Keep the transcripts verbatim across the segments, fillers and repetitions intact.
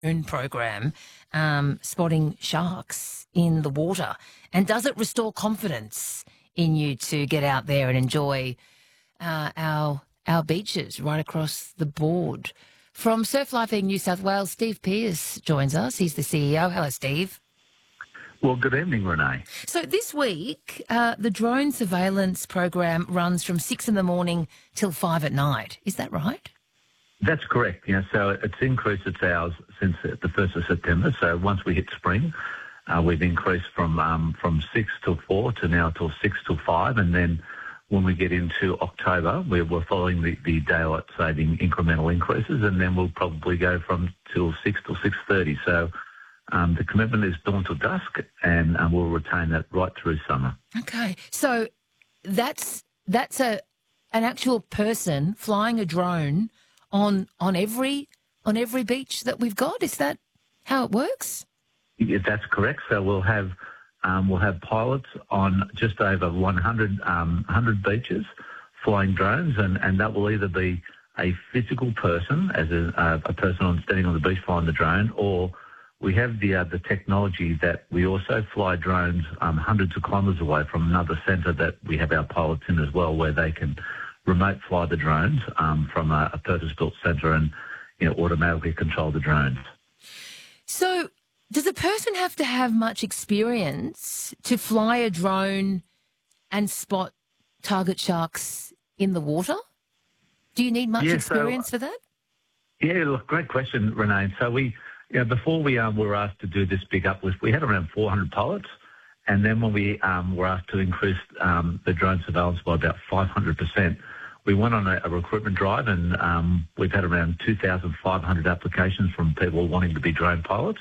program um, spotting sharks in the water? And does it restore confidence in you to get out there and enjoy uh, our our beaches right across the board? From Surf Life in New South Wales, Steve Pearce joins us. He's the C E O. Hello, Steve. Well, good evening, Renee. So this week, uh, the drone surveillance program runs from six in the morning till five at night. Is that right? That's correct. Yeah, so it's increased its hours since the first of September. So once we hit spring, uh, we've increased from um, from six till four to now till six till five, and then when we get into October, we're, we're following the, the daylight saving incremental increases, and then we'll probably go from till six till six thirty. So um, the commitment is dawn till dusk, and um, we'll retain that right through summer. Okay, so that's that's a an actual person flying a drone on on every on every beach that we've got. Is that how it works? Yeah, that's correct. So we'll have um, we'll have pilots on just over one hundred, um, one hundred beaches flying drones, and, and that will either be a physical person, as a, uh, a person on standing on the beach flying the drone, or we have the uh, the technology that we also fly drones um, hundreds of kilometres away from another centre that we have our pilots in as well, where they can remote fly the drones um, from a, a purpose-built centre and, you know, automatically control the drones. So does a person have to have much experience to fly a drone and spot target sharks in the water? Do you need much yeah, experience so, for that? Yeah, look, great question, Renee. So we, you know, before we um, were asked to do this big uplift, we had around four hundred pilots. And then when we um, were asked to increase um, the drone surveillance by about five hundred percent, we went on a, a recruitment drive, and um, we've had around two thousand five hundred applications from people wanting to be drone pilots.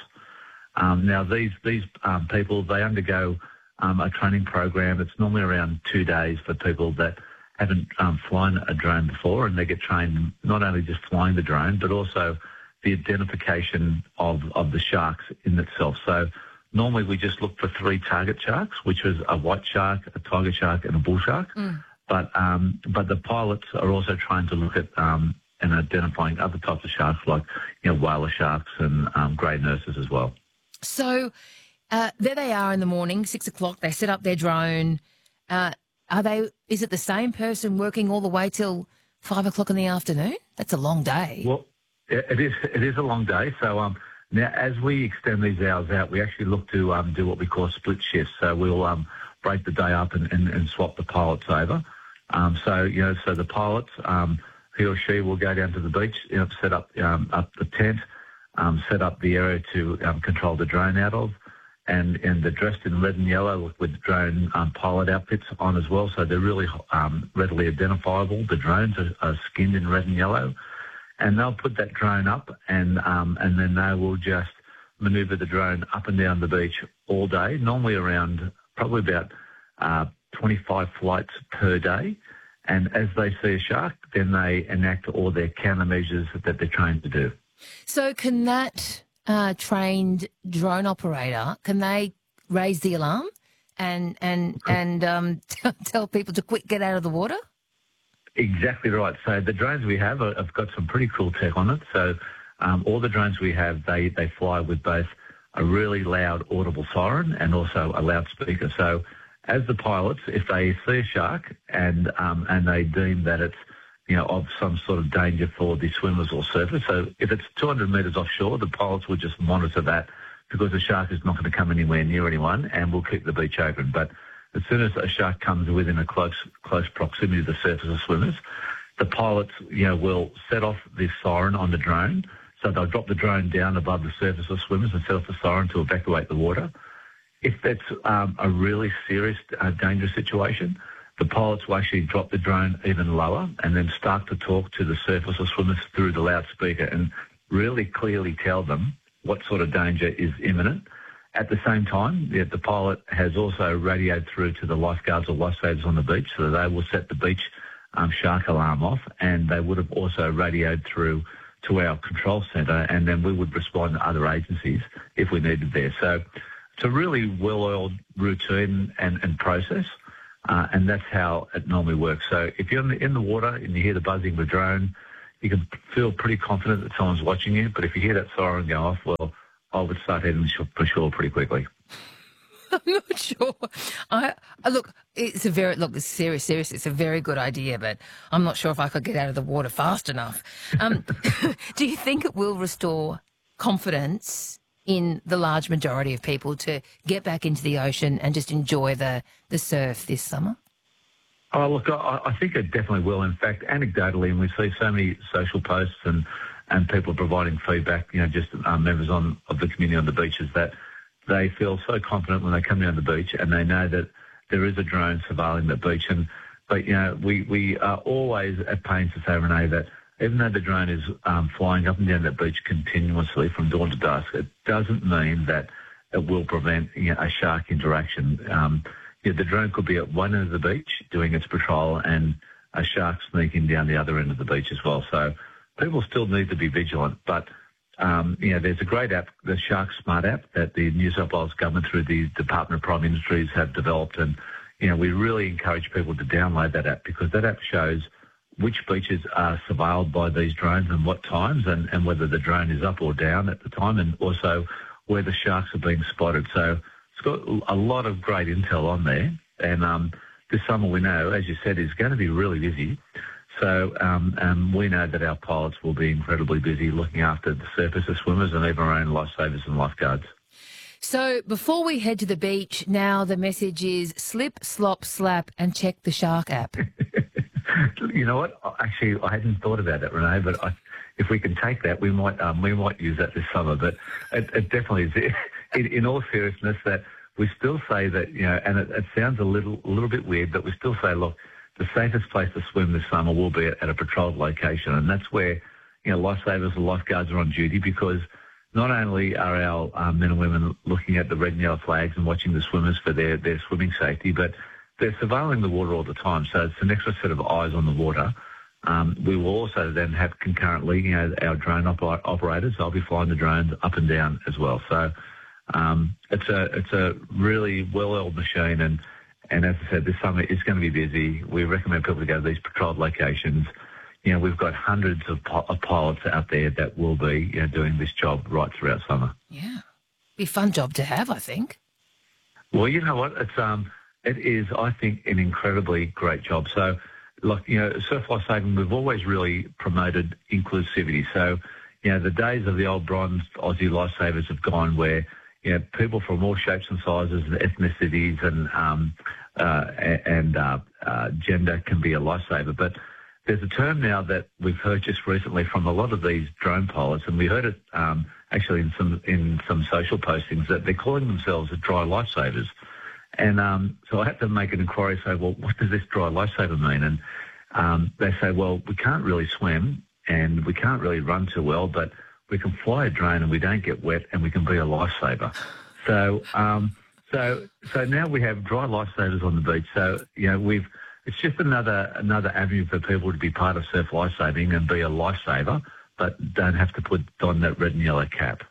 Um, now, these these um, people, they undergo um, a training program. It's normally around two days for people that haven't um, flown a drone before, and they get trained not only just flying the drone, but also the identification of, of the sharks in itself. So normally we just look for three target sharks, which is a white shark, a tiger shark, and a bull shark. Mm. But um, but the pilots are also trying to look at um, and identifying other types of sharks, like, you know, whaler sharks and um, grey nurses as well. So uh, there they are in the morning, six o'clock. They set up their drone. Uh, are they? Is it the same person working all the way till five o'clock in the afternoon? That's a long day. Well, it is. It is a long day. So um, now, as we extend these hours out, we actually look to um, do what we call split shifts. So we'll um, break the day up and, and, and swap the pilots over. Um, so, you know, so the pilots, um, he or she will go down to the beach, you know, set up um, up the tent, um, set up the area to um, control the drone out of, and, and they're dressed in red and yellow with drone um, pilot outfits on as well, so they're really um, readily identifiable. The drones are, are skinned in red and yellow, and they'll put that drone up, and um, and then they will just manoeuvre the drone up and down the beach all day, normally around probably about uh, twenty-five flights per day. And as they see a shark, then they enact all their countermeasures that they're trained to do. So can that uh, trained drone operator, can they raise the alarm and and and um, tell people to quick get out of the water? Exactly right. So the drones we have are, have got some pretty cool tech on it. So um, all the drones we have, they, they fly with both a really loud audible siren and also a loudspeaker. So as the pilots, if they see a shark and um, and they deem that it's, you know, of some sort of danger for the swimmers or surfers, so if it's two hundred metres offshore, the pilots will just monitor that, because the shark is not going to come anywhere near anyone, and we'll keep the beach open. But as soon as a shark comes within a close close proximity to the surface of swimmers, the pilots, you know, will set off this siren on the drone. So they'll drop the drone down above the surface of swimmers and set off the siren to evacuate the water. If that's um, a really serious, uh, dangerous situation, the pilots will actually drop the drone even lower and then start to talk to the surface of swimmers through the loudspeaker and really clearly tell them what sort of danger is imminent. At the same time, the, the pilot has also radioed through to the lifeguards or lifesavers on the beach, so they will set the beach um, shark alarm off, and they would have also radioed through to our control centre, and then we would respond to other agencies if we needed there. So it's a really well-oiled routine and, and process, uh, and that's how it normally works. So if you're in the, in the water and you hear the buzzing of a drone, you can feel pretty confident that someone's watching you. But if you hear that siren go off, well, I would start heading for shore pretty quickly. I'm not sure. I, I look. It's a very look. It's serious. Serious. It's a very good idea, but I'm not sure if I could get out of the water fast enough. Um, do you think it will restore confidence in the large majority of people to get back into the ocean and just enjoy the the surf this summer? Oh, look, I, I think it definitely will. In fact, anecdotally, and we see so many social posts and, and people providing feedback, you know, just um, members on of the community on the beaches, that they feel so confident when they come down the beach and they know that there is a drone surveilling the beach. And but you know, we we are always at pains to say, Renee, that even though the drone is um, flying up and down that beach continuously from dawn to dusk, it doesn't mean that it will prevent, you know, a shark interaction. Um, Yeah, the drone could be at one end of the beach doing its patrol and a shark sneaking down the other end of the beach as well. So people still need to be vigilant. But, um, you know, there's a great app, the Shark Smart app, that the New South Wales government through the Department of Prime Industries have developed. And, you know, we really encourage people to download that app because that app shows which beaches are surveilled by these drones and what times and, and whether the drone is up or down at the time, and also where the sharks are being spotted. So it's got a lot of great intel on there, and um, this summer we know, as you said, is going to be really busy. So um, um, we know that our pilots will be incredibly busy looking after the surface of swimmers and even our own lifesavers and lifeguards. So before we head to the beach, now the message is slip, slop, slap, and check the Shark app. You know what? Actually, I hadn't thought about that, Renee, but I, if we can take that, we might um, we might use that this summer. But it, it definitely is. In, in all seriousness, that we still say that, you know, and it, it sounds a little a little bit weird, but we still say, look, the safest place to swim this summer will be at, at a patrolled location, and that's where, you know, lifesavers and lifeguards are on duty, because not only are our um, men and women looking at the red and yellow flags and watching the swimmers for their, their swimming safety, but they're surveilling the water all the time, so it's an extra set of eyes on the water. Um, we will also then have concurrently, you know, our drone oper- operators. They'll be flying the drones up and down as well. So um, it's a it's a really well-oiled machine, and and as I said, this summer is going to be busy. We recommend people to go to these patrolled locations. You know, we've got hundreds of, po- of pilots out there that will be, you know, doing this job right throughout summer. Yeah, be a fun job to have, I think. Well, you know what? It's um, it is, I think, an incredibly great job. So, like, you know, surf lifesaving, we've always really promoted inclusivity. So, you know, the days of the old bronze Aussie lifesavers have gone, where, you know, people from all shapes and sizes and ethnicities and um, uh, and uh, uh, gender can be a lifesaver. But there's a term now that we've heard just recently from a lot of these drone pilots, and we heard it um, actually in some in some social postings, that they're calling themselves dry lifesavers. And um, so I had to make an inquiry, say, well, what does this dry lifesaver mean? And um, they say, well, we can't really swim and we can't really run too well, but we can fly a drone and we don't get wet and we can be a lifesaver. So, um, so, so now we have dry lifesavers on the beach. So, you know, we've it's just another another avenue for people to be part of surf lifesaving and be a lifesaver, but don't have to put on that red and yellow cap.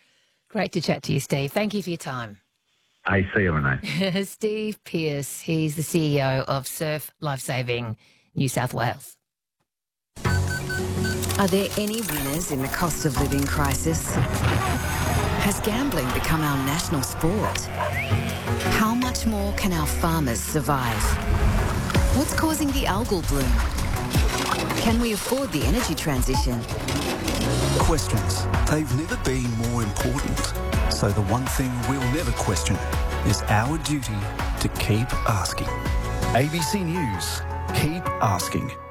Great to chat to you, Steve. Thank you for your time. Hey, see you, Renee. Steve Pearce, he's the C E O of Surf Lifesaving New South Wales. Are there any winners in the cost of living crisis? Has gambling become our national sport? How much more can our farmers survive? What's causing the algal bloom? Can we afford the energy transition? Questions. They've never been more important. So the one thing we'll never question is our duty to keep asking. A B C News. Keep asking.